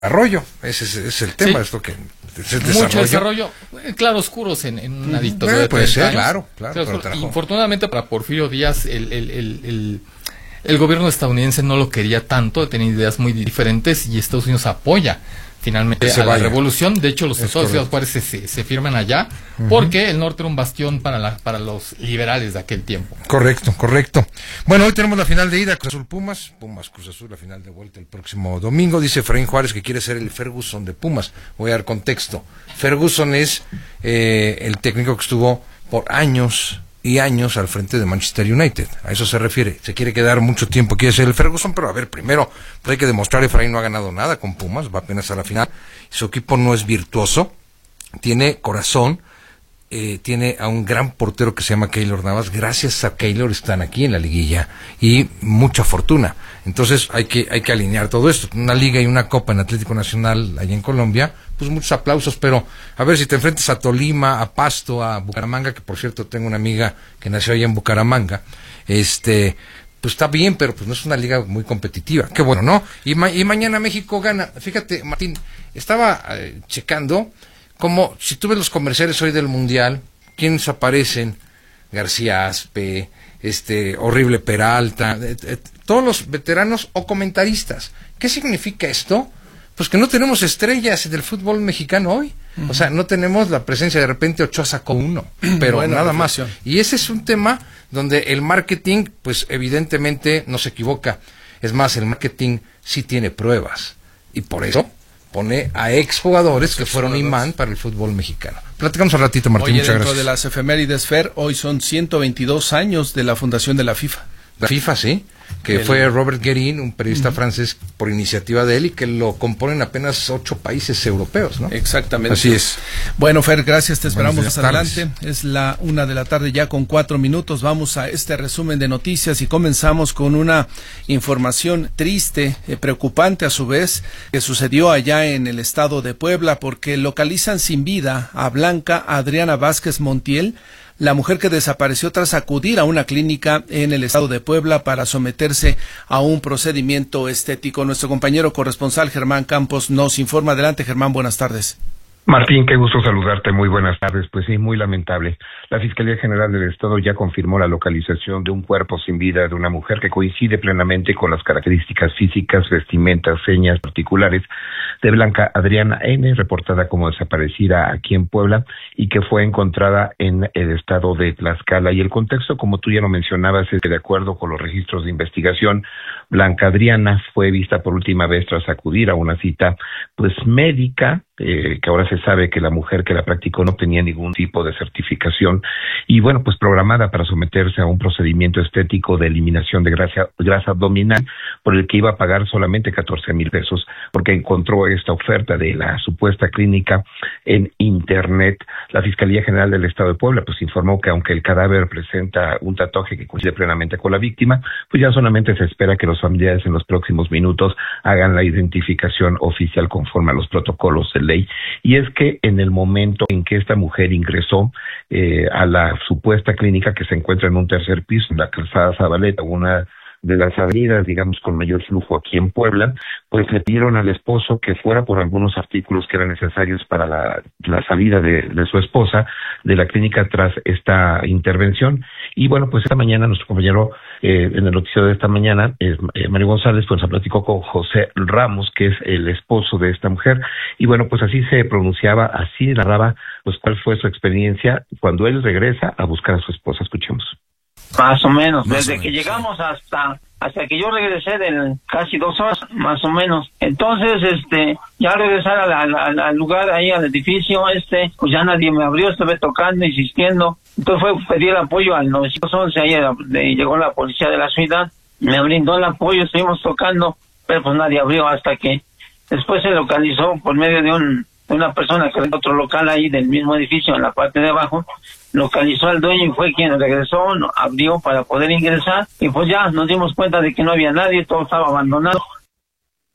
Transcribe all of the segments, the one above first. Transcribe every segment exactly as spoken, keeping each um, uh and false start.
Arroyo, ese es, es el tema, sí. Es lo que es el desarrollo. Mucho desarrollo, claroscuros en, en una dictadura eh, de puede ser, años. claro, claro. Pero infortunadamente para Porfirio Díaz, el, el, el, el, el gobierno estadounidense no lo quería tanto, tenía ideas muy diferentes y Estados Unidos apoya finalmente a la revolución. De hecho, los tratados de Juárez se, se, se firman allá, uh-huh. porque el norte era un bastión para la, para los liberales de aquel tiempo. Correcto, correcto. Bueno, hoy tenemos la final de ida, Cruz Azul Pumas, Pumas Cruz Azul, la final de vuelta el próximo domingo. Dice Efraín Juárez que quiere ser el Ferguson de Pumas. Voy a dar contexto. Ferguson es eh, el técnico que estuvo por años y años al frente de Manchester United, a eso se refiere, se quiere quedar mucho tiempo, quiere ser el Ferguson, pero a ver, primero, pues hay que demostrar, Efraín no ha ganado nada con Pumas, va apenas a la final, su equipo no es virtuoso, tiene corazón, eh, tiene a un gran portero que se llama Keylor Navas, gracias a Keylor están aquí en la liguilla, y mucha fortuna, entonces hay que, hay que alinear todo esto, una liga y una copa en Atlético Nacional allá en Colombia, pues muchos aplausos, pero a ver si te enfrentas a Tolima, a Pasto, a Bucaramanga, que por cierto tengo una amiga que nació allá en Bucaramanga, este, pues está bien, pero pues no es una liga muy competitiva, qué bueno, ¿no? Y, ma- y mañana México gana, fíjate, Martín, estaba eh, checando como si tú ves los comerciales hoy del Mundial, ¿quiénes aparecen? García Aspe, este, horrible Peralta, eh, eh, todos los veteranos o comentaristas. ¿Qué significa esto? Pues que no tenemos estrellas del fútbol mexicano hoy. Uh-huh. O sea, no tenemos la presencia, de repente Ochoa sacó uno, pero bueno, nada más. Y ese es un tema donde el marketing, pues evidentemente no se equivoca. Es más, el marketing sí tiene pruebas. Y por eso pone a exjugadores que fueron imán para el fútbol mexicano. Platicamos al ratito, Martín, Oye, muchas dentro gracias. de las efemérides, Fer, hoy son ciento veintidós años de la fundación de la FIFA. La FIFA, sí, que el... fue Robert Guérin, un periodista uh-huh. francés, por iniciativa de él, y que lo componen apenas ocho países europeos, ¿no? Exactamente. Así es. Bueno, Fer, gracias, te esperamos Buenos días, adelante. tardes. Es la una de la tarde ya con cuatro minutos. Vamos a este resumen de noticias y comenzamos con una información triste, eh, preocupante a su vez, que sucedió allá en el estado de Puebla, porque localizan sin vida a Blanca Adriana Vázquez Montiel, la mujer que desapareció tras acudir a una clínica en el estado de Puebla para someterse a un procedimiento estético. Nuestro compañero corresponsal Germán Campos nos informa. Adelante, Germán, buenas tardes. Martín, qué gusto saludarte, muy buenas tardes. Pues sí, muy lamentable. La Fiscalía General del Estado ya confirmó la localización de un cuerpo sin vida de una mujer que coincide plenamente con las características físicas, vestimentas, señas particulares de Blanca Adriana N., reportada como desaparecida aquí en Puebla y que fue encontrada en el estado de Tlaxcala. Y el contexto, como tú ya lo mencionabas, es que de acuerdo con los registros de investigación, Blanca Adriana fue vista por última vez tras acudir a una cita pues médica, eh, que ahora se sabe que la mujer que la practicó no tenía ningún tipo de certificación y bueno, pues programada para someterse a un procedimiento estético de eliminación de grasa, grasa abdominal por el que iba a pagar solamente catorce mil pesos porque encontró esta oferta de la supuesta clínica en internet. La Fiscalía General del Estado de Puebla pues informó que aunque el cadáver presenta un tatuaje que coincide plenamente con la víctima, pues ya solamente se espera que los familiares en los próximos minutos hagan la identificación oficial conforme a los protocolos de ley. Y es que en el momento en que esta mujer ingresó eh, a la supuesta clínica que se encuentra en un tercer piso, en la calzada Zabaleta, una de las avenidas, digamos, con mayor flujo aquí en Puebla, pues le pidieron al esposo que fuera por algunos artículos que eran necesarios para la, la salida de, de su esposa de la clínica tras esta intervención. Y bueno, pues esta mañana nuestro compañero eh, en el noticiero de esta mañana, eh, eh, Mario González, pues se platicó con José Ramos, que es el esposo de esta mujer, y bueno, pues así se pronunciaba, así narraba, pues cuál fue su experiencia cuando él regresa a buscar a su esposa. Escuchemos. Más o menos, más desde o menos, que llegamos sí. hasta hasta que yo regresé de casi dos horas, más o menos. Entonces, este, ya al regresar al, al, al lugar, ahí al edificio, este, pues ya nadie me abrió, estuve tocando, insistiendo. Entonces fue pedir apoyo al nueve once, ahí de, llegó la policía de la ciudad, me brindó el apoyo, estuvimos tocando, pero pues nadie abrió hasta que después se localizó por medio de un de una persona que era otro local ahí del mismo edificio en la parte de abajo, localizó al dueño y fue quien regresó, abrió para poder ingresar y pues ya nos dimos cuenta de que no había nadie, todo estaba abandonado.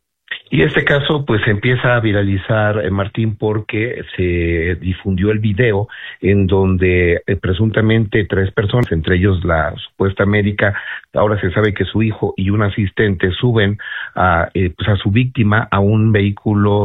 Y este caso pues empieza a viralizar, eh, Martín, porque se difundió el video en donde eh, presuntamente tres personas, entre ellos la supuesta médica, ahora se sabe que su hijo y un asistente suben a, eh, pues a su víctima a un vehículo